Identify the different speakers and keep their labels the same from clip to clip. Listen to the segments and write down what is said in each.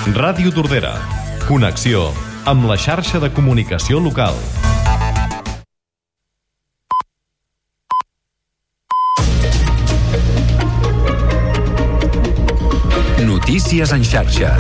Speaker 1: Ràdio Tordera. Connexió amb la xarxa de comunicació local. Notícies en xarxa.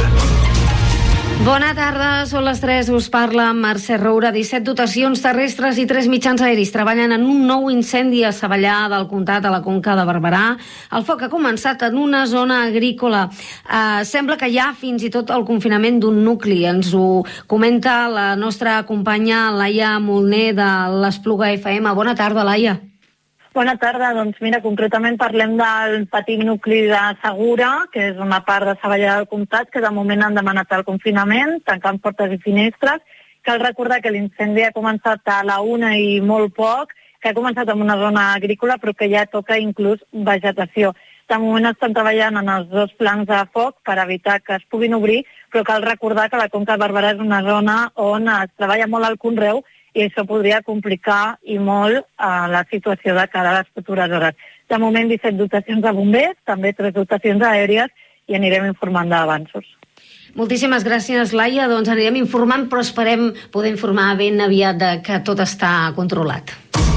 Speaker 2: Bona tarda, són les 3, us parla Mercè Roura. 17 dotacions terrestres i 3 mitjans aeris treballen en un nou incendi a Savallà del Comtat, a la Conca de Barberà. El foc ha començat en una zona agrícola. Sembla que hi ha fins i tot el confinament d'un nucli. Ens ho comenta la nostra companya Laia Molner de l'Espluga FM. Bona tarda, Laia.
Speaker 3: Bona tarda, doncs mira, concretament parlem del petit nucli de Segura, que és una part de Savallà del Comtat, que de moment han demanat el confinament, tancant portes i finestres. Cal recordar que l'incendi ha començat a la 1 i molt poc, que ha començat en una zona agrícola, però que ja toca inclús vegetació. De moment estan treballant en els 2 flancs de foc per evitar que es puguin obrir, però cal recordar que la Conca de Barberà és una zona on es treballa molt al conreu i això podria complicar i molt la situació de cara a les futures hores. De moment 17 dotacions de bombers, també 3 dotacions aèries i anirem informant d'avanços.
Speaker 2: Moltíssimes gràcies, Laia. Doncs anirem informant, però esperem poder informar ben aviat de que tot està controlat.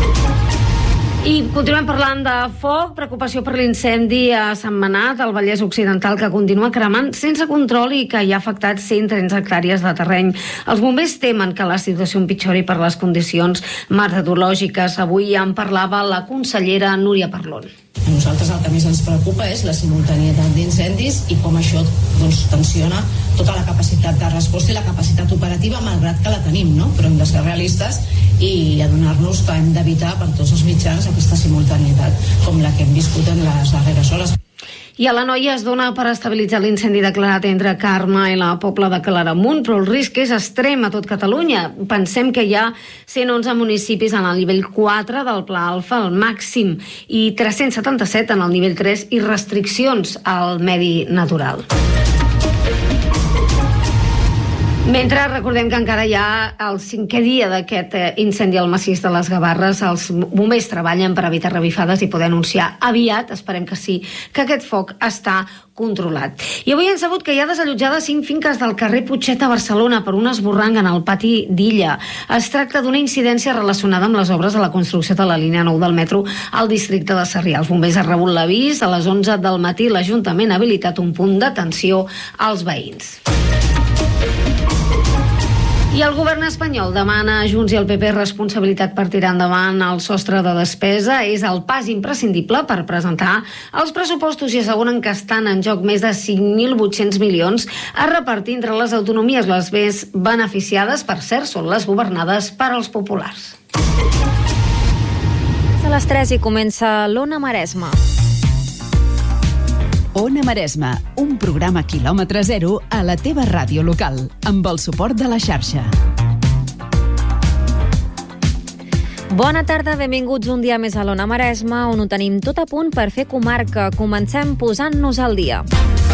Speaker 2: I continuem parlant de foc, preocupació per l'incendi a Sentmenat, al Vallès Occidental, que continua cremant sense control i que ja ha afectat 130 hectàrees de terreny. Els bombers temen que la situació empitjori per les condicions meteorològiques. Avui ja en parlava la consellera Núria Parlon.
Speaker 4: A nosaltres el que més ens preocupa és la simultanietat d'incendis i com això tensiona tota la capacitat de resposta i la capacitat operativa, malgrat que la tenim, no? Però hem de ser realistes i adonar-nos que hem d'evitar per tots els mitjans aquesta simultanietat com la que hem viscut en les darreres hores.
Speaker 2: I a l'Anoia es dona per estabilitzar l'incendi declarat entre Carme i la Pobla de Claramunt, però el risc és extrem a tot Catalunya. Pensem que hi ha 111 municipis en el nivell 4 del Pla Alfa, el màxim, i 377 en el nivell 3 i restriccions al medi natural. Mentre recordem que encara hi ha el 5è dia d'aquest incendi al massís de les Gavarres, els bombers treballen per evitar revifades i poder anunciar aviat, esperem que sí, que aquest foc està controlat. I avui hem sabut que hi ha desallotjades 5 finques del carrer Putxet a Barcelona per un esborrang en el pati d'Illa. Es tracta d'una incidència relacionada amb les obres de la construcció de la línia 9 del metro al districte de Sarrià. Els bombers han rebut l'avís. A les 11 del matí l'Ajuntament ha habilitat un punt d'atenció als veïns. I el govern espanyol demana a Junts i al PP responsabilitat per tirar endavant el sostre de despesa. És el pas imprescindible per presentar els pressupostos i asseguren que estan en joc més de 5.800 milions a repartir entre les autonomies. Les més beneficiades, per cert, són les governades per als populars.
Speaker 5: A les 3 i comença l'Ona Maresma.
Speaker 6: Ona Maresma, un programa quilòmetre zero a la teva ràdio local, amb el suport de la xarxa.
Speaker 5: Bona tarda, benvinguts un dia més a l'Ona Maresma, on ho tenim tot a punt per fer comarca. Comencem posant-nos al dia.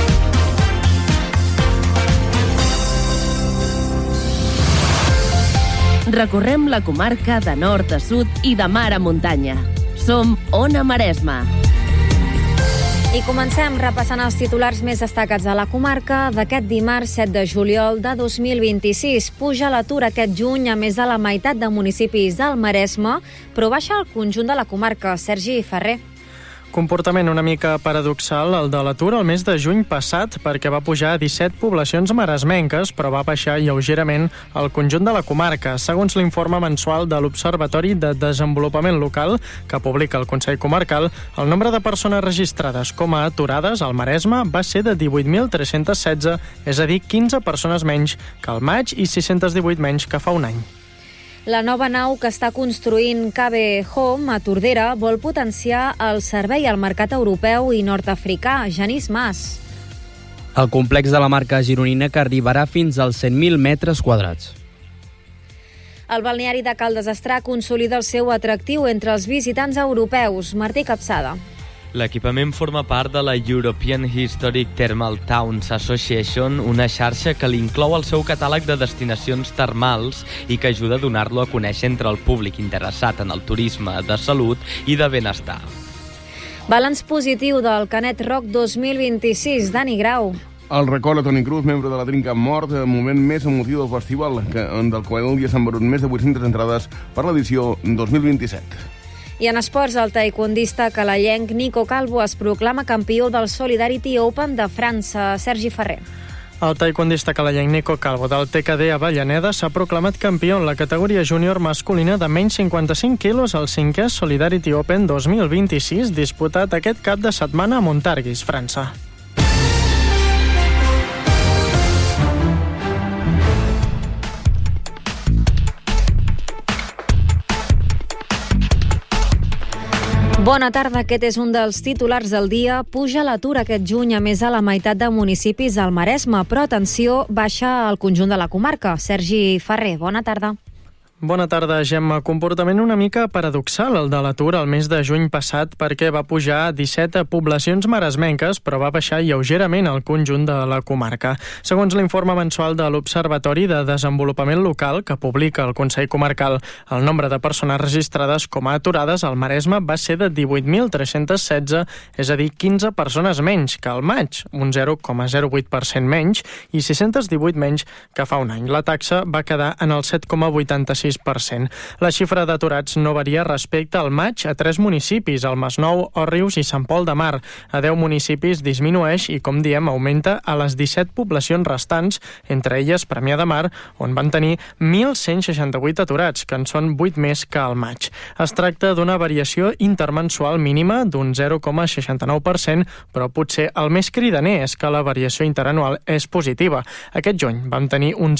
Speaker 7: Recorrem la comarca de nord a sud i de mar a muntanya. Som Ona Maresma.
Speaker 5: I comencem repassant els titulars més destacats de la comarca d'aquest dimarts 7 de juliol de 2026. Puja l'atur aquest juny a més de la meitat de municipis del Maresme, però baixa el conjunt de la comarca. Sergi Ferrer.
Speaker 8: Comportament una mica paradoxal el de l'atur el mes de juny passat, perquè va pujar a 17 poblacions maresmenques, però va baixar lleugerament el conjunt de la comarca. Segons l'informe mensual de l'Observatori de Desenvolupament Local, que publica el Consell Comarcal, el nombre de persones registrades com a aturades al Maresme va ser de 18.316, és a dir, 15 persones menys que al maig i 618 menys que fa un any.
Speaker 5: La nova nau que està construint KB Home a Tordera vol potenciar el servei al mercat europeu i nord-africà. Genís Mas.
Speaker 9: El complex de la marca gironina que arribarà fins als 100.000 metres quadrats.
Speaker 5: El balneari de Cal d'Estrà consolida el seu atractiu entre els visitants europeus. Martí Capçada.
Speaker 10: L'equipament forma part de la European Historic Thermal Towns Association, una xarxa que l'inclou al seu catàleg de destinacions termals i que ajuda a donar-lo a conèixer entre el públic interessat en el turisme de salut i de benestar.
Speaker 5: Balanç positiu del Canet Rock 2026, Dani Grau.
Speaker 11: El record a Toni Cruz, membre de la Trinca Mort, moment més emotiu del festival, del qual el dia s'han venut més de 800 entrades per l'edició 2027.
Speaker 5: I en esports, el taekwondista calellenc Nico Calvo es proclama campió del Solidarity Open de França. Sergi Ferrer.
Speaker 8: El taekwondista calellenc Nico Calvo del TKD Avellaneda s'ha proclamat campió en la categoria júnior masculina de menys 55 quilos al 5è Solidarity Open 2026, disputat aquest cap de setmana a Montargis, França.
Speaker 5: Bona tarda, aquest és un dels titulars del dia. Puja l'atur aquest juny a més a la meitat de municipis al Maresme, però atenció, baixa al conjunt de la comarca. Sergi Ferrer, bona tarda.
Speaker 8: Bona tarda, Gemma. Comportament una mica paradoxal el de l'atur el mes de juny passat perquè va pujar a 17 poblacions maresmenques però va baixar lleugerament al conjunt de la comarca. Segons l'informe mensual de l'Observatori de Desenvolupament Local que publica el Consell Comarcal, el nombre de persones registrades com a aturades al Maresme va ser de 18.316, és a dir, 15 persones menys que al maig, un 0,08% menys i 618 menys que fa un any. La taxa va quedar en el 7,86%. La xifra d'aturats no varia respecte al maig a 3 municipis, el Masnou, Òrrius i Sant Pol de Mar. A 10 municipis disminueix i, com diem, augmenta a les 17 poblacions restants, entre elles Premià de Mar, on van tenir 1.168 aturats, que en són 8 més que al maig. Es tracta d'una variació intermensual mínima d'un 0,69%, però potser el més cridaner és que la variació interanual és positiva. Aquest juny vam tenir un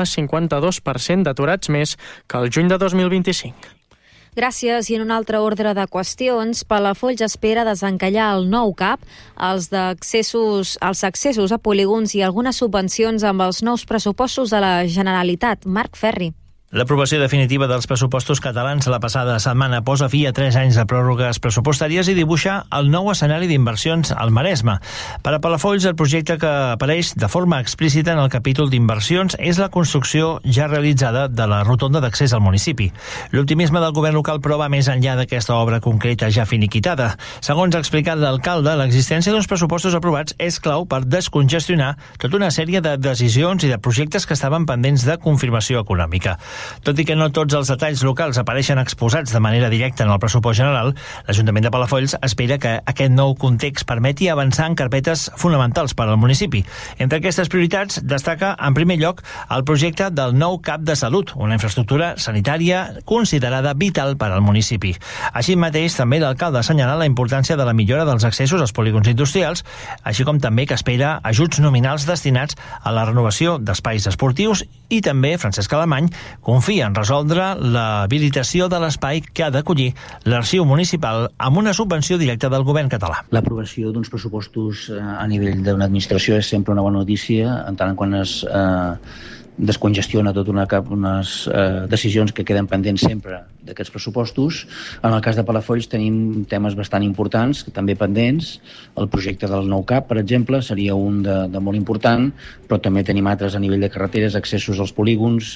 Speaker 8: 0,52% d'aturats més que el juny de 2025.
Speaker 5: Gràcies. I en un altre ordre de qüestions, Palafolls espera desencallar el nou CAP, els accessos a polígons i algunes subvencions amb els nous pressupostos de la Generalitat. Marc Ferri.
Speaker 12: L'aprovació definitiva dels pressupostos catalans la passada setmana posa fi a 3 anys de pròrrogues pressupostàries i dibuixa el nou escenari d'inversions al Maresme. Per a Palafolls, el projecte que apareix de forma explícita en el capítol d'inversions és la construcció ja realitzada de la rotonda d'accés al municipi. L'optimisme del govern local, però, va més enllà d'aquesta obra concreta ja finiquitada. Segons ha explicat l'alcalde, l'existència d'uns pressupostos aprovats és clau per descongestionar tota una sèrie de decisions i de projectes que estaven pendents de confirmació econòmica. Tot i que no tots els detalls locals apareixen exposats de manera directa en el pressupost general, l'Ajuntament de Palafolls espera que aquest nou context permeti avançar en carpetes fonamentals per al municipi. Entre aquestes prioritats destaca, en primer lloc, el projecte del nou CAP de Salut, una infraestructura sanitària considerada vital per al municipi. Així mateix, també l'alcalde ha assenyalat la importància de la millora dels accessos als polígons industrials, així com també que espera ajuts nominals destinats a la renovació d'espais esportius i també Francesc Alemany confia en resoldre l'habilitació de l'espai que ha d'acollir l'arxiu municipal amb una subvenció directa del govern català.
Speaker 13: L'aprovació d'uns pressupostos a nivell d'una administració és sempre una bona notícia, en tant quan es descongestiona tot unes decisions que queden pendents sempre d'aquests pressupostos. En el cas de Palafolls tenim temes bastant importants, també pendents. El projecte del nou CAP, per exemple, seria un de molt important, però també tenim altres a nivell de carreteres, accessos als polígons,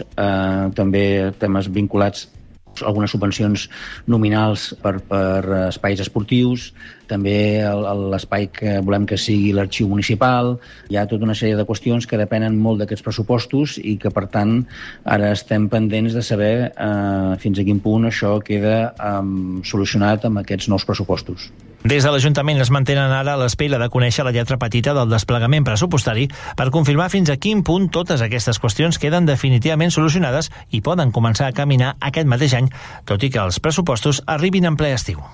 Speaker 13: també temes vinculats a algunes subvencions nominals per espais esportius, també l'espai que volem que sigui l'arxiu municipal. Hi ha tota una sèrie de qüestions que depenen molt d'aquests pressupostos i que, per tant, ara estem pendents de saber fins a quin punt això queda solucionat amb aquests nous pressupostos.
Speaker 12: Des de l'Ajuntament es mantenen ara a l'espera de conèixer la lletra petita del desplegament pressupostari per confirmar fins a quin punt totes aquestes qüestions queden definitivament solucionades i poden començar a caminar aquest mateix any, tot i que els pressupostos arribin en ple estiu.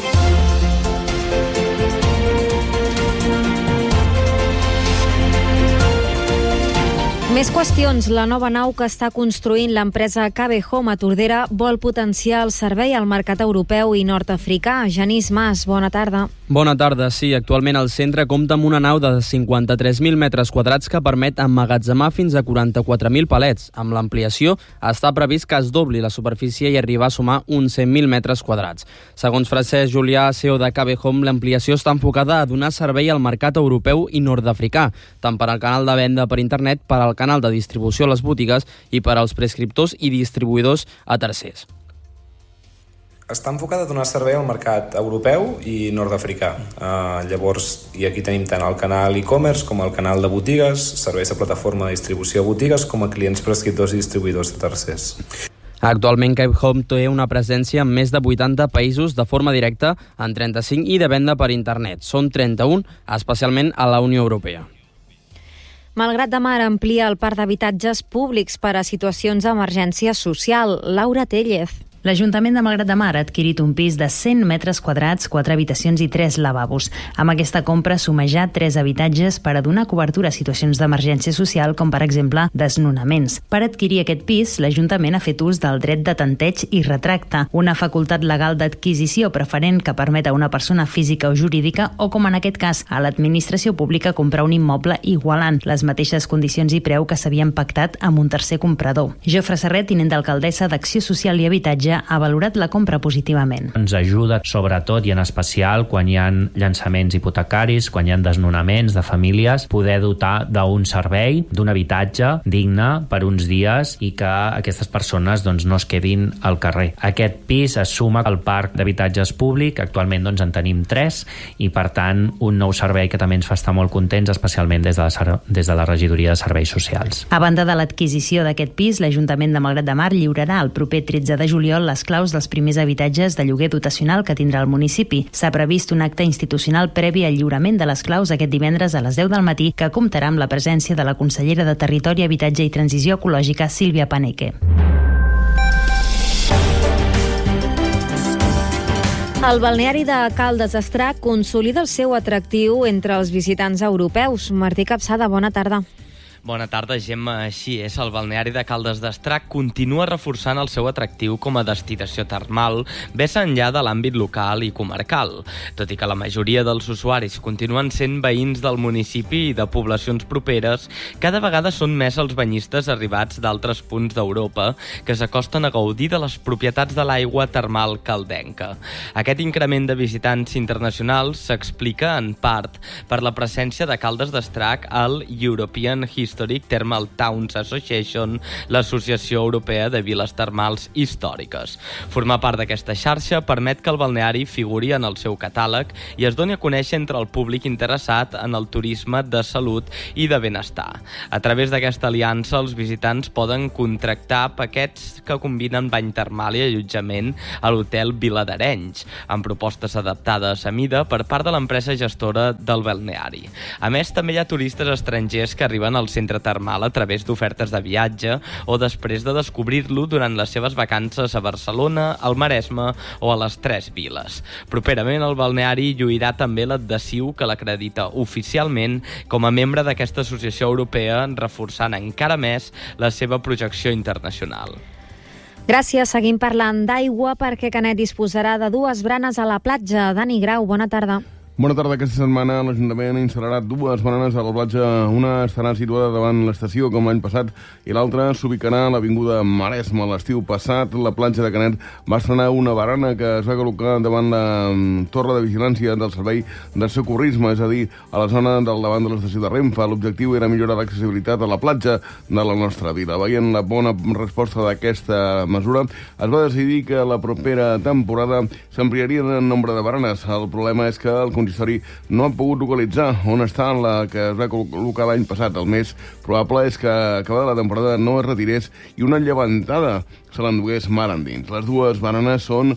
Speaker 5: Més qüestions. La nova nau que està construint l'empresa KB Home a Tordera vol potenciar el servei al mercat europeu i nord-africà. Genís Mas, bona tarda.
Speaker 9: Bona tarda. Sí, actualment el centre compta amb una nau de 53.000 metres quadrats que permet emmagatzemar fins a 44.000 palets. Amb l'ampliació està previst que es dobli la superfície i arribar a sumar uns 100.000 metres quadrats. Segons Francesc Julià, CEO de KB Home, l'ampliació està enfocada a donar servei al mercat europeu i nord-africà, tant per al canal de venda per internet, per al canal de distribució a les botigues i per als prescriptors i distribuïdors a tercers.
Speaker 14: Està enfocada a donar servei al mercat europeu i nord-africà. Llavors, i aquí tenim tant el canal e-commerce com el canal de botigues, serveis de plataforma de distribució de botigues, com a clients prescriptors i distribuïdors de tercers.
Speaker 9: Actualment Cape Home té una presència en més de 80 països de forma directa, en 35 i de venda per internet. Són 31, especialment a la Unió Europea.
Speaker 5: Malgrat de Mar amplia el parc d'habitatges públics per a situacions d'emergència social. Laura Tellez.
Speaker 15: L'Ajuntament de Malgrat de Mar ha adquirit un pis de 100 metres quadrats, 4 habitacions i 3 lavabos. Amb aquesta compra suma ja 3 habitatges per a donar cobertura a situacions d'emergència social, com per exemple desnonaments. Per adquirir aquest pis, l'Ajuntament ha fet ús del dret de tanteig i retracte, una facultat legal d'adquisició preferent que permet a una persona física o jurídica o, com en aquest cas, a l'administració pública comprar un immoble igualant les mateixes condicions i preu que s'havien pactat amb un tercer comprador. Jofre Serret, tinent d'alcaldessa d'Acció Social i Habitatge, ha valorat la compra positivament.
Speaker 16: Ens ajuda sobretot i en especial quan hi ha llançaments hipotecaris, quan hi ha desnonaments de famílies, poder dotar d'un servei, d'un habitatge digne per uns dies i que aquestes persones no es quedin al carrer. Aquest pis es suma al parc d'habitatges públic, actualment en tenim 3 i per tant un nou servei que també ens fa estar molt contents, especialment des de la Regidoria de Serveis Socials.
Speaker 15: A banda de l'adquisició d'aquest pis, l'Ajuntament de Malgrat de Mar lliurarà el proper 13 de juliol les claus dels primers habitatges de lloguer dotacional que tindrà el municipi. S'ha previst un acte institucional previ al lliurament de les claus aquest divendres a les 10 del matí, que comptarà amb la presència de la consellera de Territori, Habitatge i Transició Ecològica, Sílvia Paneque.
Speaker 5: El balneari de Caldes d'Estrac consolida el seu atractiu entre els visitants europeus. Martí Capçada, bona tarda.
Speaker 10: Bona tarda, Gemma. Així és, el balneari de Caldes d'Estrac continua reforçant el seu atractiu com a destinació termal, més enllà de l'àmbit local i comarcal. Tot i que la majoria dels usuaris continuen sent veïns del municipi i de poblacions properes, cada vegada són més els banyistes arribats d'altres punts d'Europa que s'acosten a gaudir de les propietats de l'aigua termal caldenca. Aquest increment de visitants internacionals s'explica, en part, per la presència de Caldes d'Estrac al European Historic Thermal Towns Association, l'Associació Europea de Viles Termals Històriques. Formar part d'aquesta xarxa permet que el balneari figuri en el seu catàleg i es doni a conèixer entre el públic interessat en el turisme de salut i de benestar. A través d'aquesta aliança, els visitants poden contractar paquets que combinen bany termal i allotjament a l'hotel Vila d'Arenys, amb propostes adaptades a mida per part de l'empresa gestora del balneari. A més, també hi ha turistes estrangers que arriben al centre termal a través d'ofertes de viatge o després de descobrir-lo durant les seves vacances a Barcelona, al Maresme o a les 3 viles. Properament el balneari lluirà també l'adhesiu que l'acredita oficialment com a membre d'aquesta associació europea, reforçant encara més la seva projecció internacional.
Speaker 5: Gràcies. Seguim parlant d'aigua perquè Canet disposarà de 2 baranes a la platja. Dani Grau, bona tarda.
Speaker 11: Bona tarda. Aquesta setmana l'Ajuntament ha instal·larà 2 baranes a la platja. Una estarà situada davant l'estació, com l'any passat, i l'altra s'ubicarà a l'Avinguda Maresme. L'estiu passat, la platja de Canet va estrenar una barana que es va col·locar davant la torre de vigilància del servei de socorrisme, és a dir, a la zona del davant de l'estació de Renfe. L'objectiu era millorar l'accessibilitat a la platja de la nostra vila. Veient la bona resposta d'aquesta mesura, es va decidir que la propera temporada s'ampliaria el nombre de baranes. El problema és que el consistori no ha pogut localitzar on està la que es va col·locar l'any passat. El més probable és que acabada la temporada no es retirés i una llevantada se l'endugués mar endins. Les 2 baranes són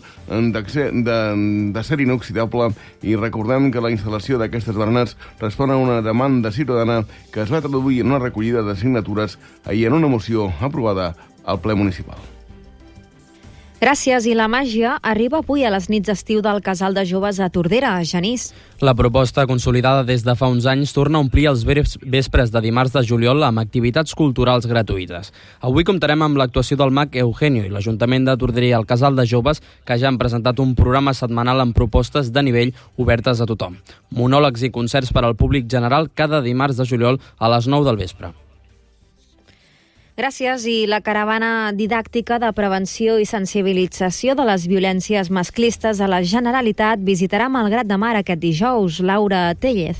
Speaker 11: d'acer inoxidable i recordem que la instal·lació d'aquestes baranes respon a una demanda ciutadana que es va traduir en una recollida de signatures ahir en una moció aprovada al ple municipal.
Speaker 5: Gràcies. I la màgia arriba avui a les nits d'estiu del Casal de Joves a Tordera. Genís.
Speaker 9: La proposta, consolidada des de fa uns anys, torna a omplir els vespres de dimarts de juliol amb activitats culturals gratuïtes. Avui comptarem amb l'actuació del mag Eugenio i l'Ajuntament de Tordera i el Casal de Joves, que ja han presentat un programa setmanal amb propostes de nivell obertes a tothom. Monòlegs i concerts per al públic general cada dimarts de juliol a les 9 del vespre.
Speaker 5: Gràcies. I la caravana didàctica de prevenció i sensibilització de les violències masclistes a la Generalitat visitarà Malgrat de Mar aquest dijous. Laura Tellez.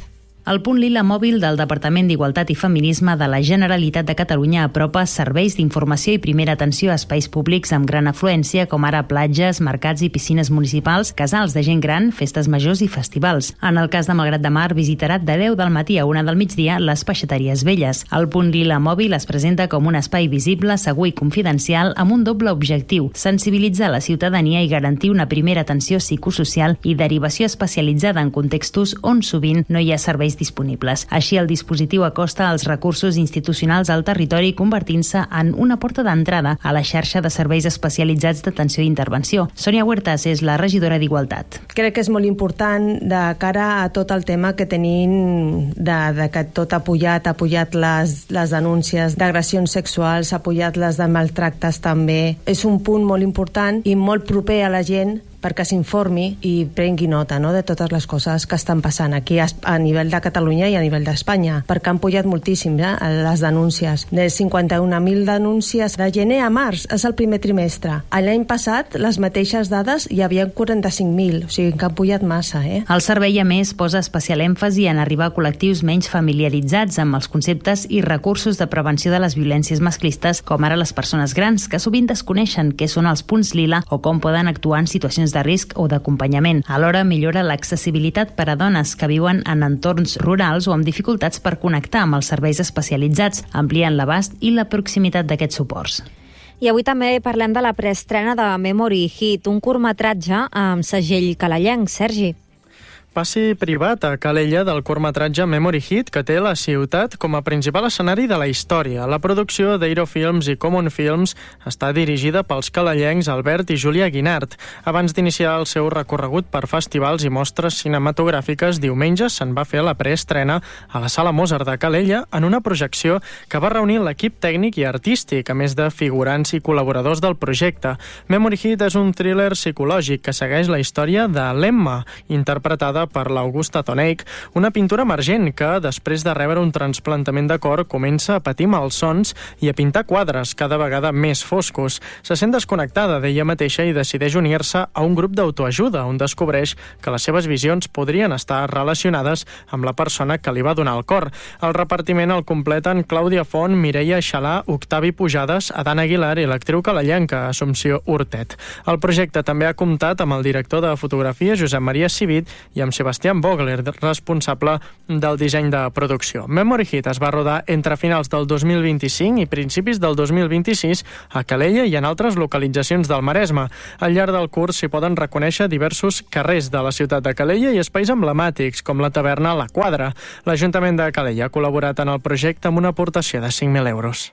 Speaker 15: El punt lila mòbil del Departament d'Igualtat i Feminisme de la Generalitat de Catalunya apropa serveis d'informació i primera atenció a espais públics amb gran afluència, com ara platges, mercats i piscines municipals, casals de gent gran, festes majors i festivals. En el cas de Malgrat de Mar, visitarà de 10 del matí a 1 del migdia les peixateries velles. El punt lila mòbil es presenta com un espai visible, segur i confidencial amb un doble objectiu: sensibilitzar la ciutadania i garantir una primera atenció psicosocial i derivació especialitzada en contextos on sovint no hi ha serveis disponibles. Així, el dispositiu acosta els recursos institucionals al territori, convertint-se en una porta d'entrada a la xarxa de serveis especialitzats d'atenció i intervenció. Sònia Huertas és la regidora d'Igualtat.
Speaker 17: Crec que és molt important de cara a tot el tema que tenim de que tot ha pujat les denúncies d'agressions sexuals, ha pujat les de maltractes també. És un punt molt important i molt proper a la gent perquè s'informi i prengui nota, no?, de totes les coses que estan passant aquí a nivell de Catalunya i a nivell d'Espanya, perquè han pujat moltíssim les denúncies. De 51.000 denúncies de gener a març, és el primer trimestre. L'any passat, les mateixes dades hi havia 45.000, o sigui que han pujat massa.
Speaker 15: El servei, a més, posa especial èmfasi en arribar a col·lectius menys familiaritzats amb els conceptes i recursos de prevenció de les violències masclistes, com ara les persones grans, que sovint desconeixen què són els punts lila o com poden actuar en situacions de risc o d'acompanyament. Alhora, millora l'accessibilitat per a dones que viuen en entorns rurals o amb dificultats per connectar amb els serveis especialitzats, ampliant l'abast i la proximitat d'aquests suports.
Speaker 5: I avui també parlem de la preestrena de Memory Hit, un curtmetratge amb segell calellenc. Sergi.
Speaker 8: Passi privat a Calella del curtmetratge Memory Hit, que té la ciutat com a principal escenari de la història. La producció d'Eiro Films i Common Films està dirigida pels calellencs Albert i Júlia Guinart. Abans d'iniciar el seu recorregut per festivals i mostres cinematogràfiques, diumenge se'n va fer la preestrena a la Sala Mozart de Calella en una projecció que va reunir l'equip tècnic i artístic, a més de figurants i col·laboradors del projecte. Memory Hit és un thriller psicològic que segueix la història de l'Emma, interpretada per l'Augusta Toneik, una pintora emergent que, després de rebre un trasplantament de cor, comença a patir malsons i a pintar quadres cada vegada més foscos. Se sent desconnectada d'ella mateixa i decideix unir-se a un grup d'autoajuda, on descobreix que les seves visions podrien estar relacionades amb la persona que li va donar el cor. El repartiment el completen Clàudia Font, Mireia Xalà, Octavi Pujades, Adan Aguilar i l'actriu calellenca Assumpció Hortet. El projecte també ha comptat amb el director de fotografia Josep Maria Civit i amb Sebastián Vogler, responsable del disseny de producció. Memory Hit es va rodar entre finals del 2025 i principis del 2026 a Calella i en altres localitzacions del Maresme. Al llarg del curs s'hi poden reconèixer diversos carrers de la ciutat de Calella i espais emblemàtics, com la taverna La Quadra. L'Ajuntament de Calella ha col·laborat en el projecte amb una aportació de 5.000 euros.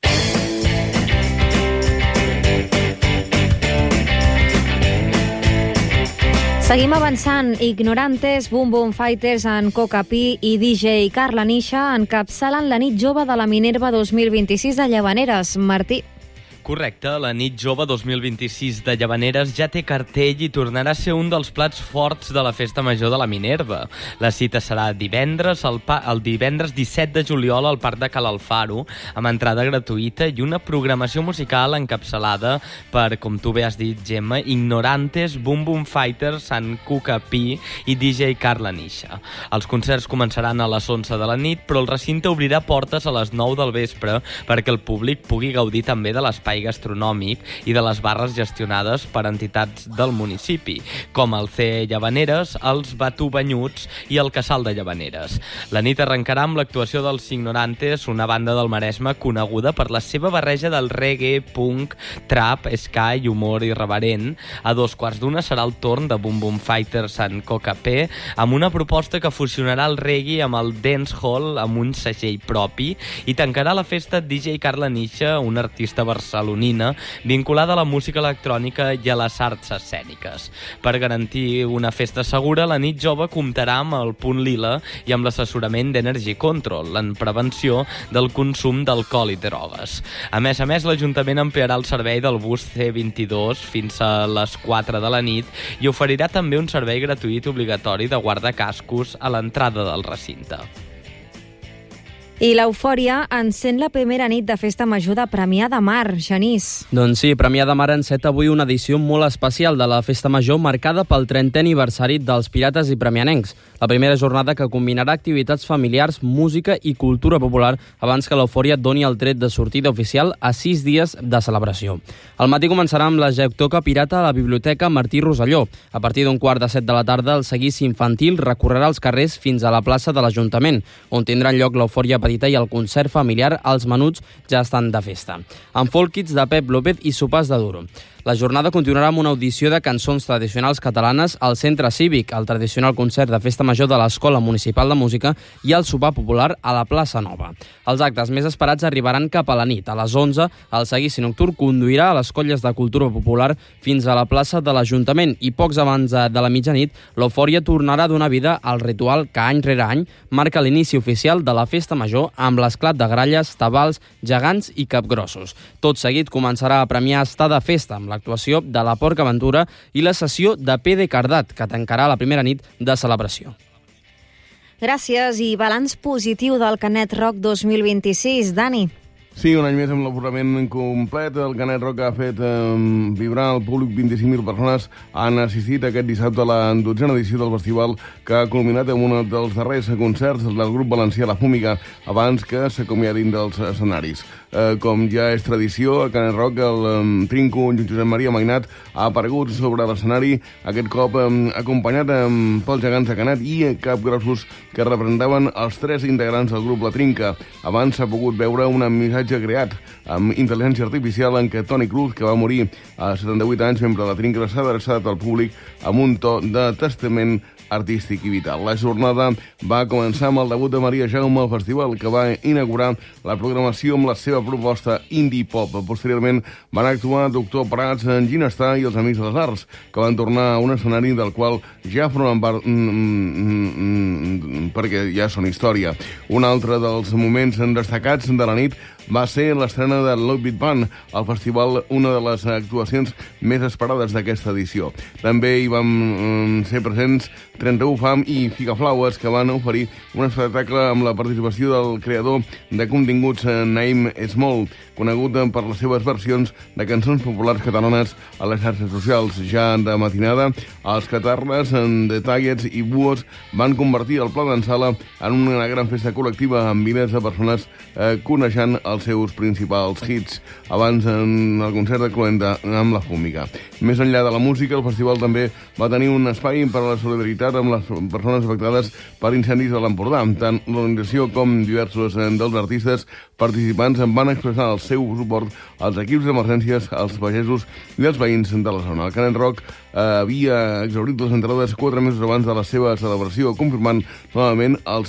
Speaker 5: Seguim avançant. Ignorantes, Boom Boom Fighters en Coca Pi i DJ Carla Nisha encapçalen la nit jove de la Minerva 2026 de Llavaneres. Martí.
Speaker 10: Correcte, la nit jove 2026 de Llavaneres ja té cartell i tornarà a ser un dels plats forts de la festa major de la Minerva. La cita serà divendres, el divendres 17 de juliol al Parc de Cal Alfaro, amb entrada gratuïta i una programació musical encapçalada per, com tu bé has dit, Gemma, Ignorantes, Boom Boom Fighters, en Cuca Pi i DJ Carla Nisha. Els concerts començaran a les 11 de la nit, però el recinte obrirà portes a les 9 del vespre perquè el públic pugui gaudir també de l'espai gastronòmic i de les barres gestionades per entitats del municipi, com el CE Llavaneres, els Batu Banyuts i el Casal de Llavaneres. La nit arrencarà amb l'actuació dels Ignorantes, una banda del Maresme coneguda per la seva barreja del reggae, punk, trap, ska i humor irreverent. A 2:15 serà el torn de Boom Boom Fighters en Coca P, amb una proposta que fusionarà el reggae amb el dancehall amb un segell propi, i tancarà la festa DJ Carla Nisha, una artista barcelonina vinculada a la música electrònica i a les arts escèniques. Per garantir una festa segura, la nit jove comptarà amb el punt lila i amb l'assessorament d'Energy Control en prevenció del consum d'alcohol i drogues. A més, l'Ajuntament ampliarà el servei del bus C22 fins a les 4 de la nit i oferirà també un servei gratuït obligatori de guardacascos a l'entrada del recinte.
Speaker 5: I l'eufòria encén la primera nit de Festa Major de Premià de Mar, Genís.
Speaker 9: Doncs sí, Premià de Mar enceta avui una edició molt especial de la Festa Major marcada pel 30è aniversari dels Pirates i Premianencs. La primera jornada que combinarà activitats familiars, música i cultura popular abans que l'eufòria doni el tret de sortida oficial a 6 dies de celebració. Al matí començarà amb la Jectoca Pirata a la Biblioteca Martí Rosselló. A partir d'un 6:15 de la tarda, el seguici infantil recorrerà els carrers fins a la plaça de l'Ajuntament, on tindran lloc l'eufòria petita i el concert familiar. Els menuts ja estan de festa. Amb folk kits de Pep López i sopars de duro. La jornada continuarà amb una audició de cançons tradicionals catalanes al Centre Cívic, el tradicional concert de Festa Major de l'Escola Municipal de Música i el sopar popular a la plaça Nova. Els actes més esperats arribaran cap a la nit. A les 11, el seguici nocturn conduirà a les colles de cultura popular fins a la plaça de l'Ajuntament i pocs abans de la mitjanit, l'eufòria tornarà a donar vida al ritual que any rere any marca l'inici oficial de la Festa Major amb l'esclat de gralles, tabals, gegants i capgrossos. Tot seguit començarà a premiar estar de festa amb l'actuació de la Porca Aventura i la sessió de P.D. Cardat, que tancarà la primera nit de celebració.
Speaker 5: Gràcies i balanç positiu del Canet Rock 2026. Dani.
Speaker 11: Sí, un any més amb l'aforament complet. El Canet Rock ha fet vibrar el públic. 25.000 persones han assistit aquest dissabte a la 12a edició del festival, que ha culminat amb un dels darrers concerts del grup valencià La Fúmiga abans que s'acomiadin dels escenaris. Com ja és tradició, a Canet Rock el Trinco, Josep Maria Mainat, ha aparegut sobre l'escenari, aquest cop acompanyat pels gegants de Canet i capgrossos que representaven els 3 integrants del grup La Trinca. Abans s'ha pogut veure un missatge creat amb intel·ligència artificial en què Toni Cruz, que va morir a 78 anys, membre de La Trinca, s'ha adreçat al públic amb un to de testament artístic i vital. La jornada va començar amb el debut de Maria Jaume al festival, que va inaugurar la programació amb la seva proposta indie pop. Posteriorment van actuar Doctor Prats, en Ginestar i els Amics de les Arts, que van tornar a un escenari del qual ja formen part perquè ja són història. Un altre dels moments destacats de la nit va ser l'estrena de Love Beat Band al festival, una de les actuacions més esperades d'aquesta edició. També hi van ser presents 31 Fam i Figaflaues, que van oferir un espectacle amb la participació del creador de continguts Naim Small, conegut per les seves versions de cançons populars catalanes a les xarxes socials. Ja de matinada, els Catarres, The Tallets i Buos van convertir el Pla d'Ensala en una gran festa col·lectiva amb milers de persones coneixent els seus principals hits abans en el concert de Cloenda amb La Fúmiga. Més enllà de la música, el festival també va tenir un espai per a la solidaritat amb les persones afectades per incendis de l'Empordà. Tant l'organització com diversos dels artistes participants van expressar el seu suport als equips d'emergències, als pagesos i als veïns de la zona. El Canet Rock havia exhaurit les entrades 4 mesos abans de la seva celebració, confirmant novament els